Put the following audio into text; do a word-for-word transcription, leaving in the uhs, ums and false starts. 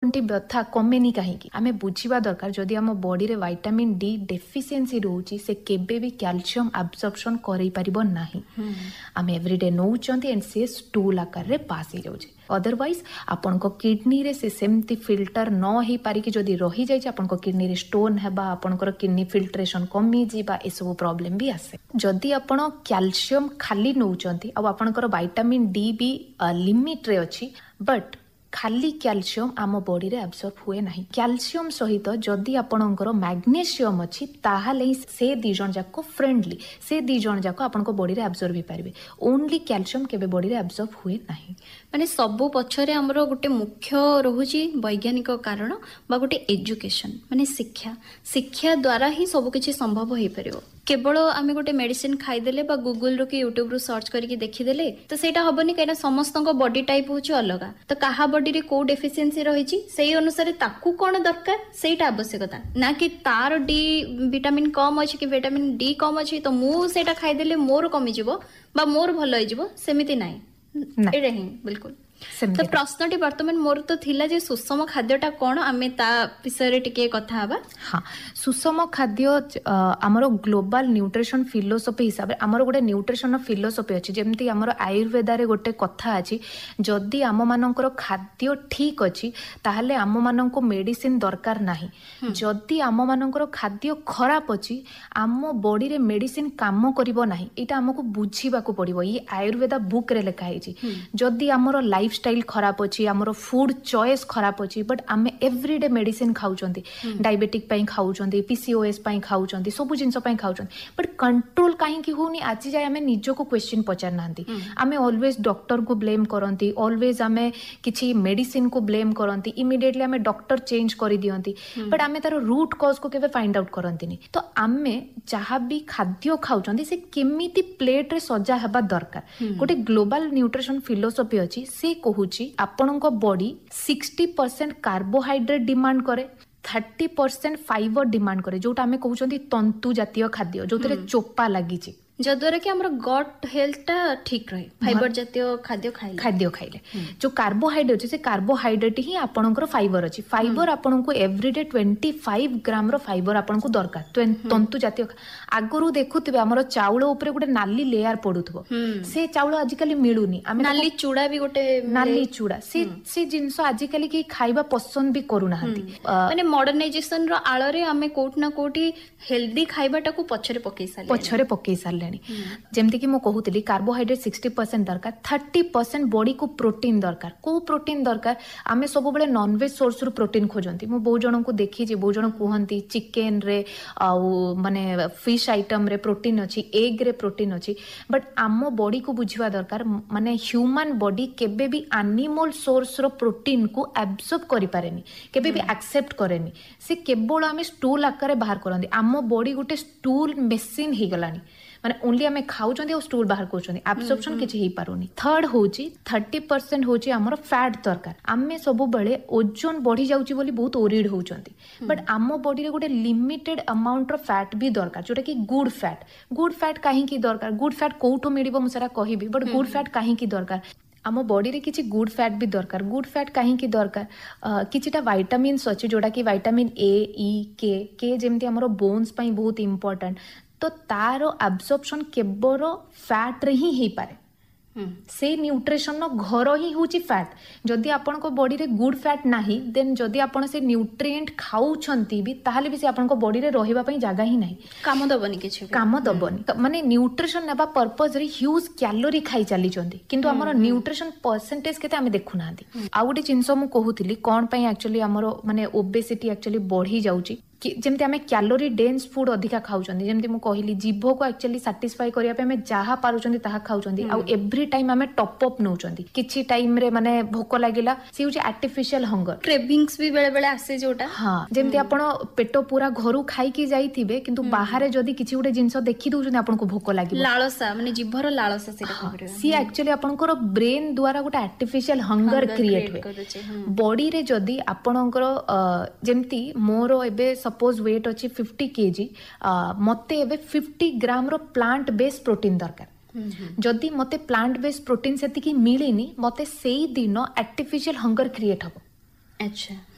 ଗଣ୍ଠି ବ୍ୟଥା କମେନି କାହିଁକି ଆମେ ବୁଝିବା ଦରକାର। ଯଦି ଆମ ବଡିରେ ଭାଇଟାମିନ ଡି ଡେଫିସିଏନ୍ସି ରହୁଛି ସେ କେବେ ବି କ୍ୟାଲସିୟମ ଆବଜର୍ପସନ କରିପାରିବ ନାହିଁ। ଆମେ ଏଭ୍ରିଡେ ନଉଛନ୍ତି ଏଣ୍ଡ ସେ ଷ୍ଟୁଲ ଆକାରରେ ପାସ୍ ହେଇଯାଉଛି। ଅଦରୱାଇଜ ଆପଣଙ୍କ କିଡନୀରେ ସେ ସେମିତି ଫିଲ୍ଟର ନ ହେଇପାରିକି ଯଦି ରହିଯାଇଛି ଆପଣଙ୍କ କିଡନୀରେ ଷ୍ଟୋନ ହେବା, ଆପଣଙ୍କର କିଡନୀ ଫିଲ୍ଟ୍ରେସନ କମିଯିବା, ଏସବୁ ପ୍ରୋବ୍ଲେମ ବି ଆସେ। ଯଦି ଆପଣ କ୍ୟାଲସିୟମ ଖାଲି ନଉଛନ୍ତି ଆଉ ଆପଣଙ୍କର ଭାଇଟାମିନ ଡି ବି ଲିମିଟରେ ଅଛି, ବଟ୍ ଖାଲି କ୍ୟାଲସିୟମ ଆମ ବଡିରେ ଆବଜର୍ବ ହୁଏ ନାହିଁ। କ୍ୟାଲସିୟମ ସହିତ ଯଦି ଆପଣଙ୍କର ମ୍ୟାଗ୍ନେସିୟମ ଅଛି ତାହେଲେ ହିଁ ସେ ଦି ଜଣ ଯାକ ଫ୍ରେଣ୍ଡଲି, ସେ ଦି ଜଣ ଯାକ ଆପଣଙ୍କ ବଡିରେ ଆବଜର୍ବ ହେଇପାରିବେ। ଓନ୍ଲି କ୍ୟାଲସିୟମ କେବେ ବଡିରେ ଆବଜର୍ବ ହୁଏ ନାହିଁ। ମାନେ ସବୁ ପଛରେ ଆମର ଗୋଟେ ମୁଖ୍ୟ ରହୁଛି ବୈଜ୍ଞାନିକ କାରଣ ବା ଗୋଟେ ଏଜୁକେସନ, ମାନେ ଶିକ୍ଷା। ଶିକ୍ଷା ଦ୍ୱାରା ହିଁ ସବୁ କିଛି ସମ୍ଭବ ହେଇପାରିବ। କେବଳ ଆମେ ଗୋଟେ ମେଡିସିନ ଖାଇଦେଲେ ବା ଗୁଗୁଲରୁ କି ୟୁଟ୍ୟୁବରୁ ସର୍ଚ୍ଚ କରିକି ଦେଖିଦେଲେ ତ ସେଇଟା ହବନି, କାହିଁକିନା ସମସ୍ତଙ୍କ ବଡି ଟାଇପ ହଉଛି ଅଲଗା। ତ କାହା ବଡିରେ କୋଉ ଡେଫିସିଏନ୍ସି ରହିଛି ସେଇ ଅନୁସାରେ ତାକୁ କଣ ଦରକାର ସେଇଟା ଆବଶ୍ୟକତା, ନା କି ତାର ଡି ଭିଟାମିନ କମ ଅଛି କି ଭିଟାମିନ ଡି କମ ଅଛି ତ ମୁଁ ସେଇଟା ଖାଇଦେଲେ ମୋର କମିଯିବ ବା ମୋର ଭଲ ହେଇଯିବ, ସେମିତି ନାହିଁ। ଏଇଟା ହିଁ ବିଲକୁଲ। ତ ପ୍ରଶ୍ନଟି ବର୍ତ୍ତମାନ ମୋର ତ ଥିଲା ଯେ ସୁଷମ ଖାଦ୍ୟଟା କଣ, ଆମେ ତା ବିଷୟରେ ଟିକେ କଥା ହବା। ହଁ, ସୁଷମ ଖାଦ୍ୟ ଆମର ଗ୍ଲୋବାଲ ନ୍ୟୁଟ୍ରିସନ ଫିଲୋସଫି ହିସାବରେ ଆମର ଗୋଟେ ନ୍ୟୁଟ୍ରିସନ ଫିଲୋସଫି ଅଛି। ଯେମିତି ଆମର ଆୟୁର୍ବେଦାରେ ଗୋଟେ କଥା ଅଛି, ଯଦି ଆମମାନଙ୍କର ଖାଦ୍ୟ ଠିକ ଅଛି ତାହେଲେ ଆମମାନଙ୍କୁ ମେଡିସିନ ଦରକାର ନାହିଁ। ଯଦି ଆମମାନଙ୍କର ଖାଦ୍ୟ ଖରାପ ଅଛି ଆମ ବଡିରେ ମେଡିସିନ କାମ କରିବ ନାହିଁ। ଏଇଟା ଆମକୁ ବୁଝିବାକୁ ପଡିବ। ଇଏ ଆୟୁର୍ବେଦ ବୁକରେ ଲେଖା ହେଇଛି। ଯଦି ଆମର ଲାଇଫଷ୍ଟାଇଲ ଖରାପ ଅଛି, ଆମର ଫୁଡ ଚଏସ୍ ଖରାପ ଅଛି, ବଟ୍ ଆମେ ଏଭ୍ରିଡେ ମେଡିସିନ ଖାଉଛନ୍ତି, ଡାଇବେଟିକ ପାଇଁ ଖାଉଛନ୍ତି, ପିସିଓଏସ୍ ପାଇଁ ଖାଉଛନ୍ତି, ସବୁ ଜିନିଷ ପାଇଁ ଖାଉଛନ୍ତି, ବଟ୍ କଣ୍ଟ୍ରୋଲ କାହିଁକି ହଉନି ଆଜି ଯାଏ ଆମେ ନିଜକୁ କ୍ୱେଶ୍ଚିନ୍ ପଚାରିନାହାନ୍ତି। ଆମେ ଅଲୱେଜ ଡକ୍ଟରକୁ ବ୍ଲେମ୍ କରନ୍ତି, ଅଲୱେଜ ଆମେ କିଛି ମେଡିସିନକୁ ବ୍ଲେମ୍ କରନ୍ତି, ଇମିଡିଏଟଲି ଆମେ ଡକ୍ଟର ଚେଞ୍ଜ କରିଦିଅନ୍ତି, ବଟ୍ ଆମେ ତାର ରୁଟ୍ କଜକୁ କେବେ ଫାଇଣ୍ଡ ଆଉଟ୍ କରନ୍ତିନି। ତ ଆମେ ଯାହା ବି ଖାଦ୍ୟ ଖାଉଛନ୍ତି ସେ କେମିତି ପ୍ଲେଟରେ ସଜା ହେବା ଦରକାର। ଗୋଟେ ଗ୍ଲୋବାଲ ନ୍ୟୁଟ୍ରିସନ ଫିଲୋସଫି ଅଛି, ସେ କହୁଛି ଆପଣଙ୍କ body sixty percent carbohydrate demand କରେ, ଥାର୍ଟି ପରସେଣ୍ଟ ଫାଇବର ଡିମାଣ୍ଡ କରେ, ଯୋଉଟା ଆମେ କହୁଛନ୍ତି ତନ୍ତୁ ଜାତୀୟ ଖାଦ୍ୟ ଯୋଉଥିରେ ଚୋପା ଲାଗିଛି, ଯାଦ୍ୱାରା କି ଆମର ଗଟ୍ ହେଲ୍ଥଟା ଠିକ ରହେ ଫାଇବର ଜାତୀୟ ଖାଦ୍ୟ ଖାଇଲେ ଖାଦ୍ୟ ଖାଇଲେ ଯୋଉ କାର୍ବୋହାଇଡ୍ରେଟ ଅଛି ସେ କାର୍ବୋହାଇଡ୍ରେଟ ହିଁ ଆପଣଙ୍କର ଫାଇବର ଅଛି। ଫାଇବର ଆପଣଙ୍କୁ ଏଭ୍ରିଡେ ଟ୍ୱେଣ୍ଟି ଫାଇଭ ଗ୍ରାମର ଫାଇବର ଆପଣଙ୍କୁ ଦରକାର। ତନ୍ତୁ ଜାତୀୟ ଆଗରୁ ଦେଖୁଥିବେ ଆମର ଚାଉଳ ଉପରେ ଗୋଟେ ନାଲି ଲେୟାର ପଡୁଥିବ, ସେ ଚାଉଳ ଆଜିକାଲି ମିଳୁନି। ଆମେ ନାଲି ଚୁଡା ବି ଗୋଟେ ନାଲି ଚୁଡା ସେ ସେ ଜିନିଷ ଆଜିକାଲି କେହି ଖାଇବା ପସନ୍ଦ ବି କରୁନାହାନ୍ତି। ମାନେ ମଡର୍ଣ୍ଣାଇଜେସନ ର ଆଳରେ ଆମେ କୋଉଠି ନା କୋଉଠି ହେଲ୍ଦି ଖାଇବାଟାକୁ ପଛରେ ପକେଇ ସାରିଲେ ପଛରେ ପକେଇ ସାରିଲେଣି। ଯେମିତିକି ମୁଁ କହୁଥିଲି କାର୍ବୋହାଇଡ୍ରେଟ ସିକ୍ସଟି ପରସେଣ୍ଟ ଦରକାର, ଥାର୍ଟି ପରସେଣ୍ଟ ବଡିକୁ ପ୍ରୋଟିନ ଦରକାର। କୋଉ ପ୍ରୋଟିନ ଦରକାର? ଆମେ ସବୁବେଳେ ନନଭେଜ ସୋର୍ସରୁ ପ୍ରୋଟିନ ଖୋଜନ୍ତି। ମୁଁ ବହୁ ଜଣଙ୍କୁ ଦେଖିଛି, ବହୁ ଜଣ କୁହନ୍ତି ଚିକେନରେ ଆଉ ମାନେ ଫିsh ଆଇଟମରେ ପ୍ରୋଟିନ ଅଛି, ଏଗରେ ପ୍ରୋଟିନ ଅଛି, ବଟ୍ ଆମ ବଡିକୁ ବୁଝିବା ଦରକାର ମାନେ ହ୍ୟୁମାନ ବଡି କେବେ ବି ଆନିମଲ ସୋର୍ସର ପ୍ରୋଟିନକୁ ଆବଜର୍ବ କରିପାରେନି, କେବେ ବି ଆକ୍ସେପ୍ଟ କରେନି। ସେ କେବଳ ଆମେ ଷ୍ଟୁଲ ଆକାରରେ ବାହାର କରନ୍ତି। ଆମ ବଡି ଗୋଟେ ଷ୍ଟୁଲ ମେସିନ ହେଇଗଲାଣି, ମାନେ ଓନ୍ଲି ଆମେ ଖାଉଛନ୍ତି ଆଉ ଷ୍ଟୁଲ ବାହାର କରୁଛନ୍ତି, ଆବଜର୍ପସନ କିଛି ହେଇପାରୁନି। ଥର୍ଡ ହଉଛି ଥାର୍ଟି ପରସେଣ୍ଟ ହଉଛି ଆମର ଫ୍ୟାଟ ଦରକାର। ଆମେ ସବୁବେଳେ ଓଜନ ବଢି ଯାଉଛି ବୋଲି ବହୁତ ଓରିଡ ହଉଛନ୍ତି, ବଟ୍ ଆମ ବଡିରେ ଗୋଟେ ଲିମିଟେଡ ଆମାଉଣ୍ଟର ଫ୍ୟାଟ ବି ଦରକାର, ଯୋଉଟା କି ଗୁଡ ଫ୍ୟାଟ। ଗୁଡ ଫ୍ୟାଟ କାହିଁକି ଦରକାର? ଗୁଡ ଫ୍ୟାଟ କୋଉଠୁ ମିଳିବ ମୁଁ ସେଟା କହିବି, ବଟ୍ ଗୁଡ ଫ୍ୟାଟ କାହିଁକି ଦରକାର? ଆମ ବଡିରେ କିଛି ଗୁଡ ଫ୍ୟାଟ ବି ଦରକାର। ଗୁଡ ଫ୍ୟାଟ କାହିଁକି ଦରକାର? କିଛିଟା ଭାଇଟାମିନ୍ସ ଅଛି ଯୋଉଟା କି ଭାଇଟାମିନ ଏ, ଇ, କେ କେ ଯେମିତି ଆମର ବୋନ୍ସ ପାଇଁ ବହୁତ ଇମ୍ପୋର୍ଟାଣ୍ଟ। ତ ତାର ଆବଜର୍ପସନ କେବଳ ଫ୍ୟାଟରେ ହିଁ ହେଇପାରେ। ସେ ନ୍ୟୁଟ୍ରିସନର ଘର ହିଁ ହଉଛି ଫ୍ୟାଟ। ଯଦି ଆପଣଙ୍କ ବଡିରେ ଗୁଡ ଫ୍ୟାଟ ନାହିଁ, ଦେନ୍ ଯଦି ଆପଣ ସେ ନ୍ୟୁଟ୍ରିଏଣ୍ଟ ଖାଉଛନ୍ତି ବି ତାହେଲେ ବି ସେ ଆପଣଙ୍କ ବଡିରେ ରହିବା ପାଇଁ ଜାଗା ହିଁ ନାହିଁ, କାମ ଦବନି, କିଛି କାମ ଦବନି। ମାନେ ନ୍ୟୁଟ୍ରିସନ ନେବା ପର୍ପଜରେ ହ୍ୟୁଜ କ୍ୟାଲୋରି ଖାଇ ଚାଲିଛନ୍ତି, କିନ୍ତୁ ଆମର ନ୍ୟୁଟ୍ରିସନ ପରସେଣ୍ଟେଜ କେତେ ଆମେ ଦେଖୁନାହାନ୍ତି। ଆଉ ଗୋଟେ ଜିନିଷ ମୁଁ କହୁଥିଲି କଣ ପାଇଁ ଆକ୍ଚୁଆଲି ଆମର ମାନେ ଓବେସିଟି ଆକ୍ଚୁଆଲି ବଢି ଯାଉଛି, ଯେମିତି ଆମେ କ୍ୟାଲୋରି ଡେନ୍ସ ଫୁଡ ଅଧିକା ଖାଉଛନ୍ତି। ଯେମିତି ମୁଁ କହିଲି ଜିଭକୁ ଆକ୍ଚୁଆଲି ସାଟିସ୍ଫାଇ କରିବା ପାଇଁ ଆମେ ଯାହା ପାରୁଛନ୍ତି ତାହା ଖାଉଛନ୍ତି, ଆଉ ଏଭ୍ରି ଟାଇମ ଆମେ ଟପ୍ ଅପ୍ ନଉଛନ୍ତି। କିଛି ଟାଇମରେ ମାନେ ଭୋକ ଲାଗିଲା, ସେ ହଉଛି ଆର୍ଟିଫିସିଆଲ ହଙ୍ଗର, କ୍ରେଭିଂସ ବି ବେଳେ ବେଳେ ଆସେ ଯୋଉଟା। ହଁ, ଯେମିତି ଆପଣ ପେଟ ପୁରା ଘରୁ ଖାଇକି ଯାଇଥିବେ କିନ୍ତୁ ବାହାରେ ଯଦି କିଛି ଗୋଟେ ଜିନିଷ ଦେଖି ଦଉଛନ୍ତି ଆପଣଙ୍କୁ ଭୋକ ଲାଗିବ, ଲାଳସା, ମାନେ ଜିଭର ଲାଳସା। ସିଏ ଆକ୍ଚୁଆଲି ଆପଣଙ୍କର ବ୍ରେନ ଦ୍ୱାରା ଗୋଟେ ଆର୍ଟିଫିସିଆଲ ହଙ୍ଗର କ୍ରିଏଟ ହୁଏ ବଡିରେ। ଯଦି ଆପଣଙ୍କର ଯେମିତି ମୋର ଏବେ ସପୋଜ ୱେଟ୍ ଅଛି ଫିଫ୍ଟି କେଜି, ମତେ ଏବେ ଫିଫ୍ଟି ଗ୍ରାମର ପ୍ଲାଣ୍ଟ ବେସ୍ ପ୍ରୋଟିନ ଦରକାର। ଯଦି ମତେ ପ୍ଲାଣ୍ଟ ବେସ୍ ପ୍ରୋଟିନ ସେତିକି ମିଳିନି, ମତେ ସେଇ ଦିନ ଆର୍ଟିଫିସିଆଲ ହଙ୍ଗର କ୍ରିଏଟ ହବ। ଆଚ୍ଛା।